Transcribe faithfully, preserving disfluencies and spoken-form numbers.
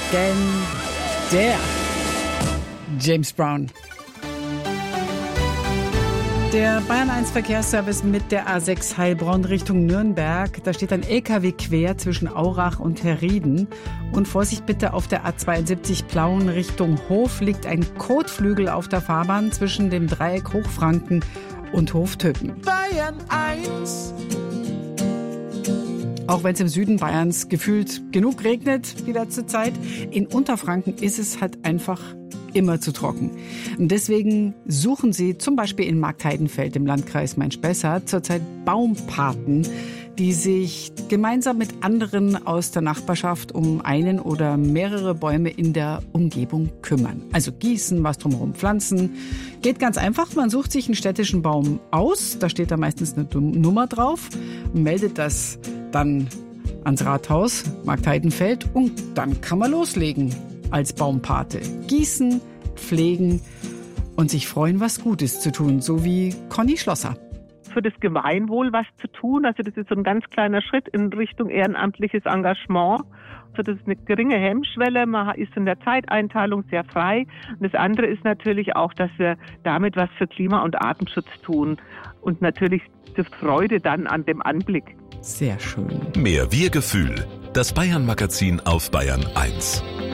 Legendär. James Brown. Der Bayern eins Verkehrsservice mit der A sechs Heilbronn Richtung Nürnberg. Da steht ein L K W quer zwischen Aurach und Herrieden. Und Vorsicht bitte, auf der A zweiundsiebzig Plauen Richtung Hof liegt ein Kotflügel auf der Fahrbahn zwischen dem Dreieck Hochfranken und Hoftöpen. Bayern eins. Auch wenn es im Süden Bayerns gefühlt genug regnet die letzte Zeit, in Unterfranken ist es halt einfach immer zu trocken. Und deswegen suchen sie zum Beispiel in Marktheidenfeld im Landkreis Main-Spessart zurzeit Baumpaten, die sich gemeinsam mit anderen aus der Nachbarschaft um einen oder mehrere Bäume in der Umgebung kümmern. Also gießen, was drumherum pflanzen. Geht ganz einfach, man sucht sich einen städtischen Baum aus, da steht da meistens eine Nummer drauf, meldet das dann ans Rathaus Marktheidenfeld und dann kann man loslegen als Baumpate. Gießen, pflegen und sich freuen, was Gutes zu tun, so wie Conny Schlosser. Für das Gemeinwohl was zu tun, also das ist so ein ganz kleiner Schritt in Richtung ehrenamtliches Engagement. Also das ist eine geringe Hemmschwelle, man ist in der Zeiteinteilung sehr frei. Und das andere ist natürlich auch, dass wir damit was für Klima- und Artenschutz tun und natürlich die Freude dann an dem Anblick. Sehr schön. Mehr Wir-Gefühl. Das Bayern-Magazin auf Bayern eins.